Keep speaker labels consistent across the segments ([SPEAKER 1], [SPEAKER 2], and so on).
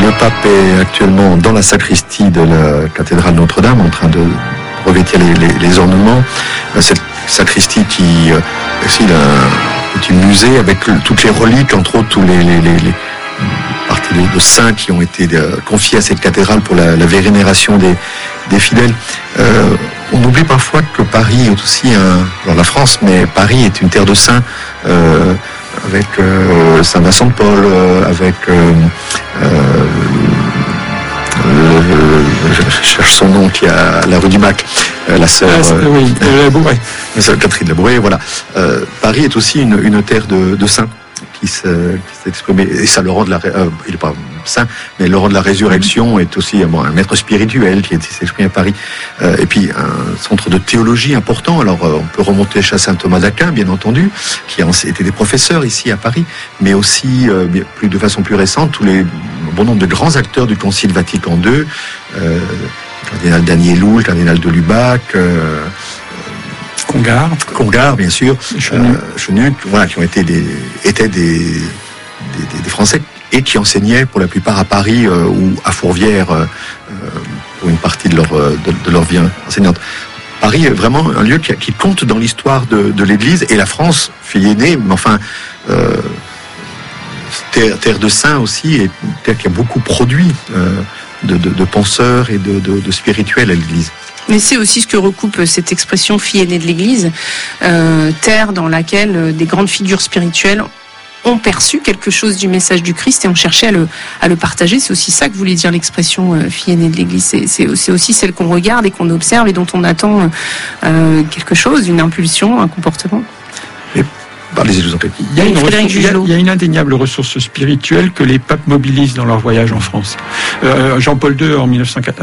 [SPEAKER 1] Le pape est actuellement dans la sacristie de la cathédrale Notre-Dame, en train de revêtir les ornements. Cette sacristie qui aussi un petit musée avec toutes les reliques, entre autres tous les parties de saints qui ont été confiés à cette cathédrale pour la vénération des fidèles. On oublie parfois que Paris est aussi alors la France, mais Paris est une terre de saints, avec Saint Vincent de Paul, avec je cherche son nom, qui a la rue du Bac, la sœur
[SPEAKER 2] Labouré.
[SPEAKER 1] Catherine Labouré, voilà. Paris est aussi une terre de saints qui s'est exprimé, et ça le rend il n'est pas saint, mais le rang de la résurrection est aussi un maître spirituel qui s'est exprimé à Paris, et puis un centre de théologie important. Alors on peut remonter à Saint Thomas d'Aquin, bien entendu, qui a été des professeurs ici à Paris, mais aussi de façon plus récente un bon nombre de grands acteurs du Concile Vatican II, le cardinal Danielou, le cardinal de Lubac, Congar, bien sûr, Chenu, voilà, qui ont étaient des Français et qui enseignaient pour la plupart à Paris ou à Fourvière pour une partie de leur vie enseignante. Paris est vraiment un lieu qui compte dans l'histoire de l'Église, et la France, fille aînée, mais enfin terre de saints aussi, et terre qui a beaucoup produit de penseurs et de spirituels à l'Église.
[SPEAKER 3] Mais c'est aussi ce que recoupe cette expression fille aînée de l'Église, terre dans laquelle des grandes figures spirituelles ont perçu quelque chose du message du Christ et ont cherché à le partager. C'est aussi ça que voulait dire l'expression fille aînée de l'Église. C'est aussi celle qu'on regarde et qu'on observe et dont on attend quelque chose, une impulsion, un comportement.
[SPEAKER 1] Parlez-y, je vous en prie.
[SPEAKER 2] Il y a une indéniable ressource spirituelle que les papes mobilisent dans leur voyage en France. Jean-Paul II, en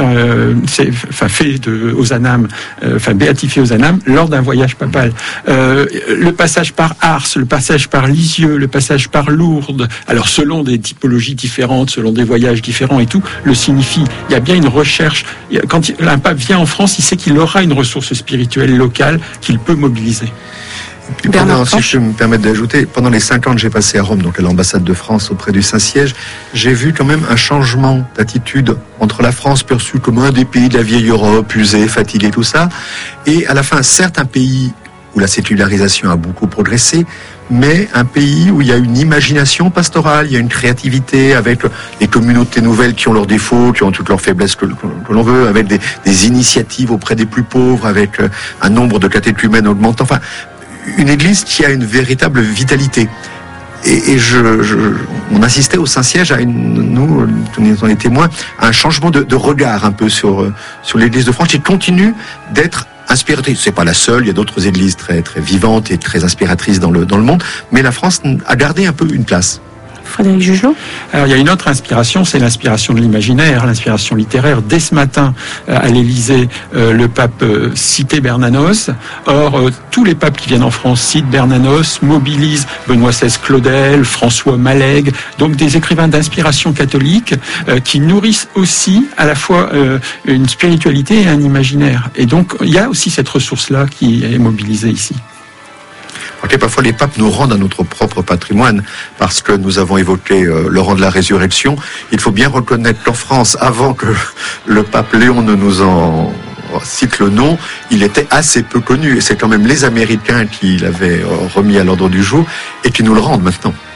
[SPEAKER 2] 1904, béatifié aux Anames lors d'un voyage papal. Le passage par Ars, le passage par Lisieux, le passage par Lourdes, alors selon des typologies différentes, selon des voyages différents et tout, le signifie. Il y a bien une recherche. Quand un pape vient en France, il sait qu'il aura une ressource spirituelle locale qu'il peut mobiliser.
[SPEAKER 1] Si je peux me permettre d'ajouter, pendant les 5 ans que j'ai passé à Rome, donc à l'ambassade de France auprès du Saint-Siège, j'ai vu quand même un changement d'attitude entre la France perçue comme un des pays de la vieille Europe, usée, fatiguée, tout ça, et à la fin, certes un pays où la sécularisation a beaucoup progressé, mais un pays où il y a une imagination pastorale, il y a une créativité avec les communautés nouvelles qui ont leurs défauts, qui ont toutes leurs faiblesses que l'on veut, avec des initiatives auprès des plus pauvres, avec un nombre de catéchumènes augmentant, enfin, une église qui a une véritable vitalité. Et on assistait au Saint-Siège nous étions les témoins, à un changement de regard un peu sur l'église de France qui continue d'être inspiratrice. C'est pas la seule, il y a d'autres églises très, très vivantes et très inspiratrices dans le monde, mais la France a gardé un peu une place.
[SPEAKER 3] Frédéric Jugelot.
[SPEAKER 2] Alors il y a une autre inspiration, c'est l'inspiration de l'imaginaire, l'inspiration littéraire. Dès ce matin, à l'Élysée, le pape citait Bernanos. Or, tous les papes qui viennent en France citent Bernanos, mobilisent Benoît XVI Claudel, François Malègue, donc des écrivains d'inspiration catholique qui nourrissent aussi à la fois une spiritualité et un imaginaire. Et donc il y a aussi cette ressource-là qui est mobilisée ici.
[SPEAKER 1] Okay, parfois les papes nous rendent à notre propre patrimoine, parce que nous avons évoqué le rang de la résurrection. Il faut bien reconnaître qu'en France, avant que le pape Léon ne nous en cite le nom, il était assez peu connu. Et c'est quand même les Américains qui l'avaient remis à l'ordre du jour et qui nous le rendent maintenant.